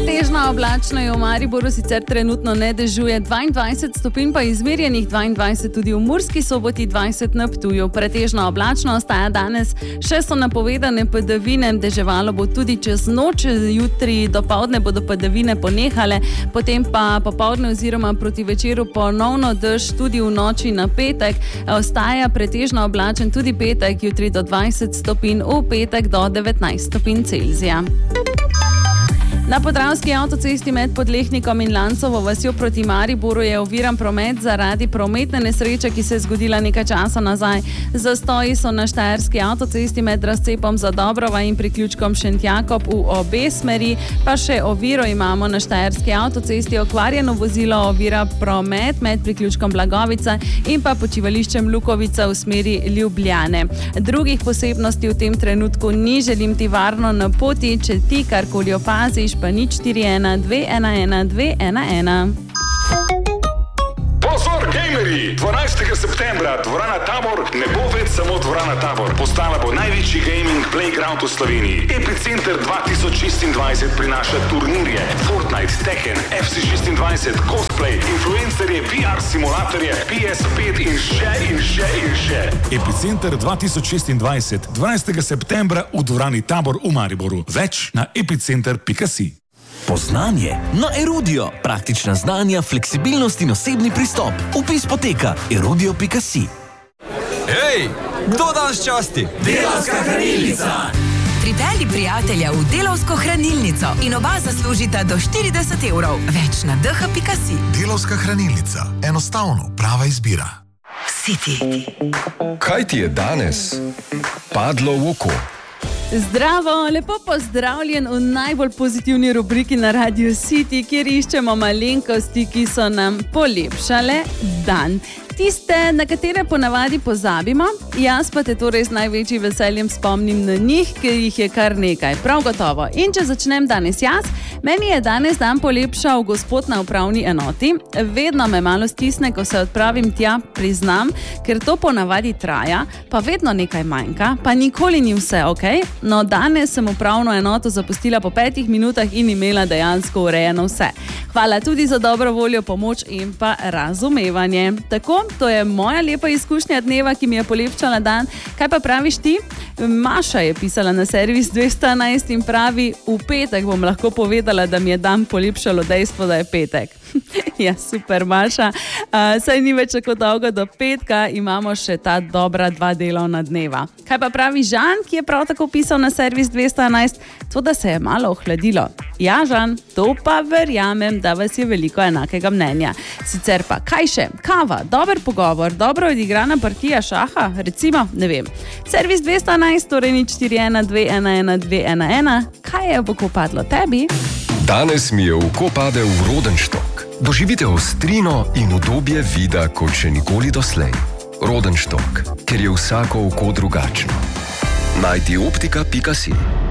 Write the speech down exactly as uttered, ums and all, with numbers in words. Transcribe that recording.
Pretežno oblačno je v Mariboru, sicer trenutno ne dežuje, dvaindvajset stopinj pa izmerjenih, dvaindvajset tudi v Murski Soboti, dvajset na Ptuju. Pretežno oblačno ostaja danes, še so napovedane padavine, deževalo bo tudi čez noč, jutri dopoldne bodo padavine ponehale, potem pa popoldne oziroma proti večeru ponovno dež tudi v noči na petek. Ostaja pretežno oblačen tudi petek, jutri do dvajset stopinj, v petek do devetnajst stopinj Celzija. Na Podravski avtocesti med Podlehnikom in Lancovo vasjo proti Mariboru je oviran promet zaradi prometne nesreče, ki se je zgodila nekaj časa nazaj. Zastoji so na Štajerski avtocesti med razcepom Zadobrova in priključkom Šentjakob v obe smeri, pa še oviro imamo na Štajerski avtocesti. Okvarjeno vozilo ovira promet med priključkom Blagovica in pa počivališčem Lukovica v smeri Ljubljane. Drugih posebnosti v tem trenutku ni, želim ti varno na poti, če ti karkoli opaziš, pa nič štiri ena dve ena ena dve ena ena. Pozor, gamerji! dvanajstega septembra dvorana Tabor ne bo več samo dvorana Tabor. Postala bo največji gaming playground v Sloveniji. Epicenter dva tisoč šestindvajset prinaša turnirje, Fortnite, Tekken, F C šestindvajset, cosplay, influencerje, V R simulatorje, P S pet in še in še in še. Epicenter dva tisoč šestindvajset, dvanajstega septembra v dvorani Tabor v Mariboru. Več na epicenter pika si. Poznanje na Erudio. Praktična znanja, fleksibilnost in osebni pristop. Vpis poteka erudio pika si. Hej, kdo danes časti? Delavska hranilnica! Pripelji prijatelja v Delavsko hranilnico in oba zaslužita do štirideset evrov. Več na d h pika si. Delavska hranilnica. Enostavno, prava izbira. City. Kaj ti je danes padlo v oko? Zdravo, lepo pozdravljen v najbolj pozitivni rubriki na Radio City, kjer iščemo malenkosti, ki so nam polepšale dan. Tiste, na katere ponavadi pozabimo, jaz pa te torej z največjim veseljem spomnim na njih, ker jih je kar nekaj, prav gotovo. In če začnem danes jaz, meni je danes dan polepšal gospod na upravni enoti. Vedno me malo stisne, ko se odpravim tja, priznam, ker to ponavadi traja, pa vedno nekaj manjka, pa nikoli ni vse, ok? No, danes sem upravno enoto zapustila po petih minutah in imela dejansko urejeno vse. Hvala tudi za dobro voljo, pomoč in pa razumevanje. Tako, to je moja lepa izkušnja dneva, ki mi je polepšala dan. Kaj pa praviš ti? Maša je pisala na servis dvesto enajst in pravi, v petek bom lahko povedala, da mi je dan polepšalo dejstvo, da je petek. Ja, super, Maša. Uh, saj ni več tako dolgo do petka, imamo še ta dobra dva delovna dneva. Kaj pa pravi Žan, ki je prav tako pisal na servis dvesto enajst, to, da se je malo ohladilo. Ja, Žan, to pa verjamem, da vas je veliko enakega mnenja. Sicer pa, kaj še? Kava, dober pogovor, dobro odigrana partija šaha, recimo, ne vem. Servis dvesto enajst, torej nič štiri ena dve ena ena dve ena ena. Kaj je v oko padlo tebi? Danes mi je v oko padel Rodenštok. Doživite ostrino in udobje vida kot še nikoli doslej. Rodenštok, ker je vsako oko drugačno. Najti optika pika si.